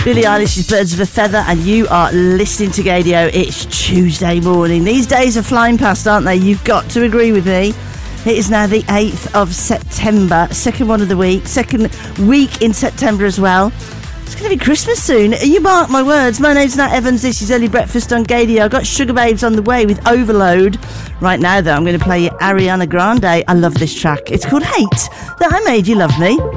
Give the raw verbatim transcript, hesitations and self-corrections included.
Billie Eilish's Birds of a Feather, and you are listening to Gaydio. It's Tuesday morning. These days are flying past, aren't they? You've got to agree with me. It is now the eighth of September, second one of the week, second week in September as well. It's going to be Christmas soon. You mark my words. My name's Nat Evans. This is Early Breakfast on Gaydio. I've got Sugar Babes on the way with Overload. Right now, though, I'm going to play Ariana Grande. I love this track. It's called Hate That I Made You Love Me.